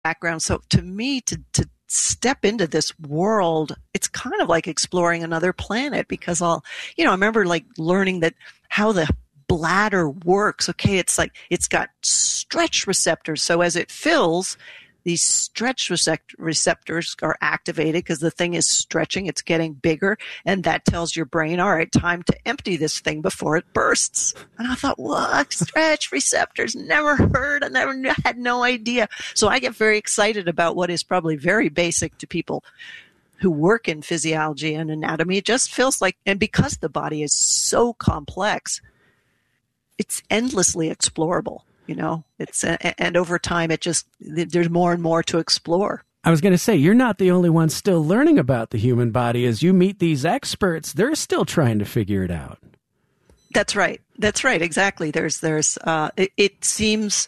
background. So to me, to step into this world, it's kind of like exploring another planet, because I remember like learning that how the bladder works. Okay, it's like it's got stretch receptors. So as it fills, these stretch receptors are activated because the thing is stretching, it's getting bigger, and that tells your brain, all right, time to empty this thing before it bursts. And I thought, what? Stretch receptors? Never heard, I had no idea. So I get very excited about what is probably very basic to people who work in physiology and anatomy. It just feels like, and because the body is so complex, it's endlessly explorable. And over time, there's more and more to explore. I was going to say, you're not the only one still learning about the human body. As you meet these experts, they're still trying to figure it out. That's right. Exactly. It seems,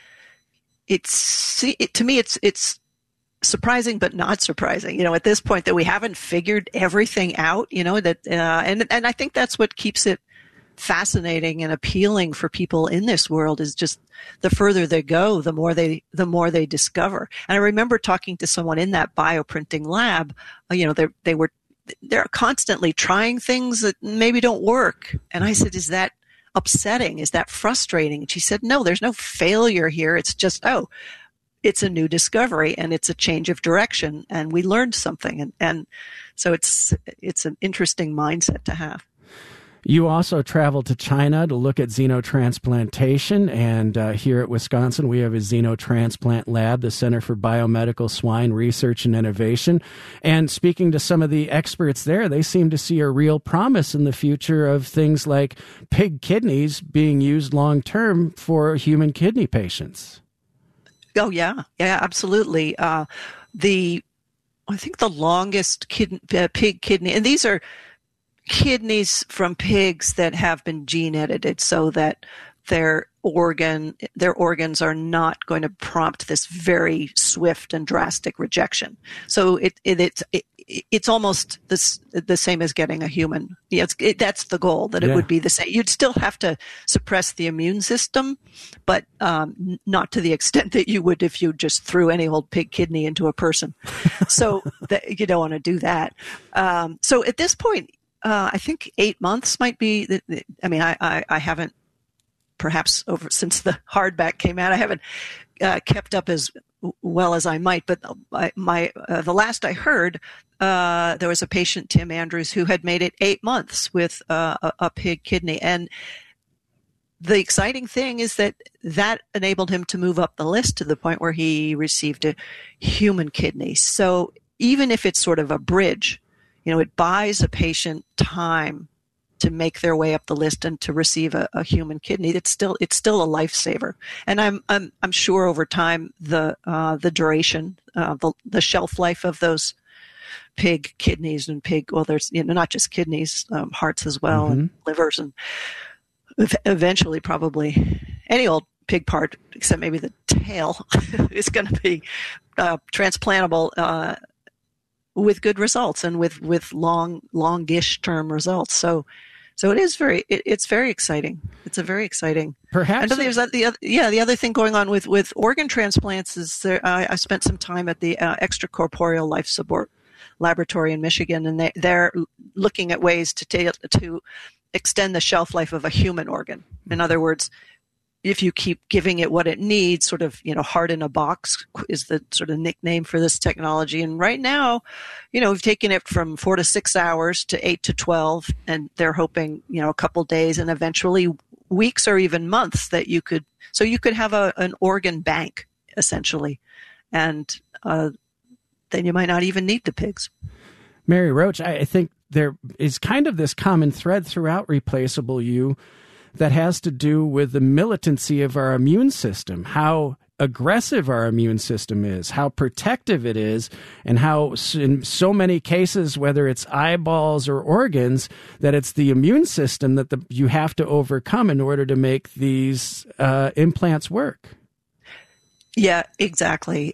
to me, it's surprising, but not surprising, at this point, that we haven't figured everything out, and I think that's what keeps it fascinating and appealing for people in this world, is just the further they go, the more they discover. And I remember talking to someone in that bioprinting lab. They're constantly trying things that maybe don't work. And I said, is that upsetting? Is that frustrating? And she said, no, there's no failure here. It's just, it's a new discovery, and it's a change of direction, and we learned something. And so it's an interesting mindset to have. You also traveled to China to look at xenotransplantation, and here at Wisconsin, we have a xenotransplant lab, the Center for Biomedical Swine Research and Innovation. And speaking to some of the experts there, they seem to see a real promise in the future of things like pig kidneys being used long-term for human kidney patients. Oh, yeah. Yeah, absolutely. I think the longest pig kidney, and these are kidneys from pigs that have been gene edited so that their organs are not going to prompt this very swift and drastic rejection. So it's almost the same as getting a human. That's the goal, that it would be the same. You'd still have to suppress the immune system, but not to the extent that you would if you just threw any old pig kidney into a person. So you don't want to do that. So at this point, I think 8 months might be. I haven't, perhaps since the hardback came out, I haven't kept up as well as I might. But the last I heard, there was a patient, Tim Andrews, who had made it 8 months with a pig kidney, and the exciting thing is that enabled him to move up the list to the point where he received a human kidney. So even if it's sort of a bridge, it buys a patient time to make their way up the list and to receive a human kidney. It's still a lifesaver. And I'm sure over time the duration, the shelf life of those pig kidneys and there's not just kidneys, hearts as well, and livers, and eventually probably any old pig part except maybe the tail is going to be transplantable. With good results and with longish term results. So it is it's very exciting. It's a very exciting. Perhaps. And there's the other thing going on with organ transplants is I spent some time at the Extracorporeal Life Support Laboratory in Michigan, and they're looking at ways to extend the shelf life of a human organ. In other words, if you keep giving it what it needs, sort of, heart in a box is the sort of nickname for this technology. And right now, we've taken it from 4 to 6 hours to 8 to 12, and they're hoping, a couple days and eventually weeks or even months that you could have an organ bank, essentially. And then you might not even need the pigs. Mary Roach, I think there is kind of this common thread throughout Replaceable You that has to do with the militancy of our immune system, how aggressive our immune system is, how protective it is, and how in so many cases, whether it's eyeballs or organs, that it's the immune system that you have to overcome in order to make these implants work. Yeah, exactly.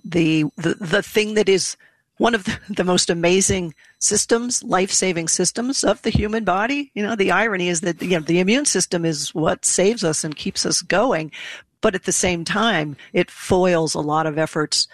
The thing that is one of the most amazing systems, life-saving systems of the human body. The irony is that the immune system is what saves us and keeps us going. but at the same time, it foils a lot of efforts